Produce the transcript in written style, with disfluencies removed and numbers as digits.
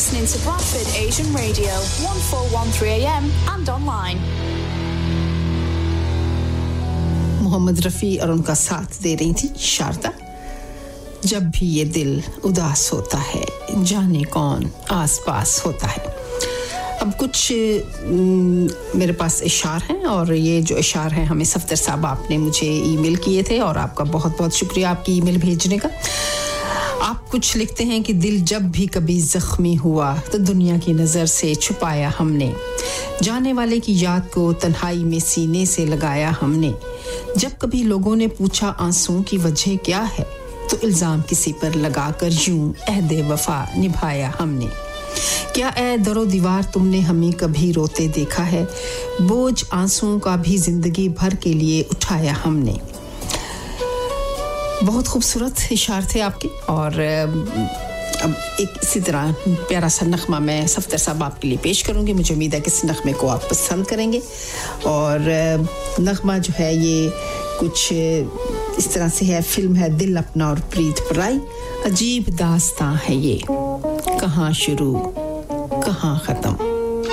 listening to Bradford Asian Radio, 1413 AM and online. Mohammad Rafi और उनका साथ दे रही थी शारदा जब भी ये दिल उदास होता है जाने कौन आसपास होता है अब कुछ मेरे पास इशार हैं और ये जो इशार हैं हमें सफदर साहब आपने मुझे ईमेल किए थे और आपका बहुत-बहुत शुक्रिया आपकी ईमेल भेजने का आप कुछ लिखते हैं कि दिल जब भी कभी जख्मी हुआ तो दुनिया की नज़र से छुपाया हमने जाने वाले की याद को तन्हाई में सीने से लगाया हमने जब कभी लोगों ने पूछा आंसुओं की वजह क्या है तो इल्जाम किसी पर लगाकर यूं अहद वफा निभाया हमने क्या ऐ दरो दीवार तुमने हमें कभी रोते देखा है बोझ आंसुओं का भी जिंदगी भर के लिए उठाया हमने बहुत खूबसूरत इशारे थे आपके और अब एक इसी तरह प्यारा सा नगमा मैं सफदर साहब आपके लिए पेश करूंगी मुझे उम्मीद है कि इस नगमे को आप पसंद करेंगे और नगमा जो है ये कुछ इस तरह से है फिल्म है दिल अपना और प्रीत पराई अजीब दास्तां है ये कहां शुरू कहां खत्म